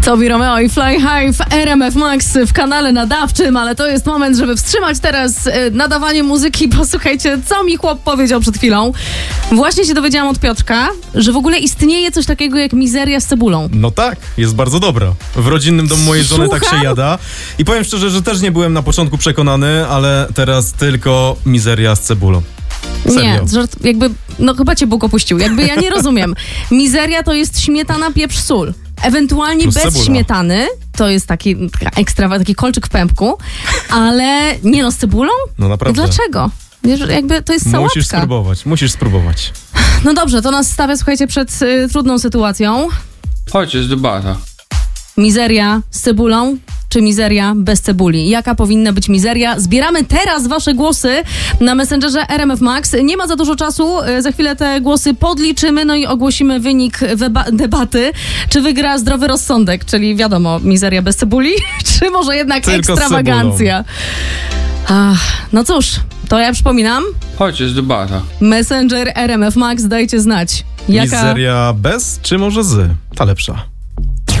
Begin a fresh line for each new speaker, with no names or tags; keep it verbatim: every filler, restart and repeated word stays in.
Tobi Romeo i Fly High w R M F Max w kanale nadawczym, ale to jest moment, żeby wstrzymać teraz y, nadawanie muzyki. Posłuchajcie, co mi chłop powiedział przed chwilą. Właśnie się dowiedziałam od Piotrka, że w ogóle istnieje coś takiego jak mizeria z cebulą.
No tak, jest bardzo dobra. W rodzinnym domu mojej żony
Słucham?
tak się jada. I powiem szczerze, że też nie byłem na początku przekonany, ale teraz tylko mizeria z cebulą. Serio.
Nie, żart, jakby, no chyba cię Bóg opuścił. Jakby ja nie rozumiem. Mizeria to jest śmietana, pieprz, sól. Ewentualnie
Plus
bez
cebula. śmietany,
to jest taki taka ekstra, taki kolczyk w pępku, ale nie no, z cebulą?
No naprawdę.
Dlaczego? Wiesz, jakby to jest sałatka.
Musisz spróbować, musisz spróbować.
No dobrze, to nas stawia, słuchajcie, przed y, trudną sytuacją.
Chodź, jest debata.
Mizeria z cebulą, czy mizeria bez cebuli? Jaka powinna być mizeria? Zbieramy teraz wasze głosy na Messengerze R M F Max. Nie ma za dużo czasu, za chwilę te głosy podliczymy, no i ogłosimy wynik weba- debaty. Czy wygra zdrowy rozsądek, czyli wiadomo, mizeria bez cebuli, czy może jednak
Tylko
ekstrawagancja? Ach, no cóż, to ja przypominam,
Chodź, jest debata.
Messenger R M F Max, dajcie znać. Jaka...
Mizeria bez, czy może z? Ta lepsza.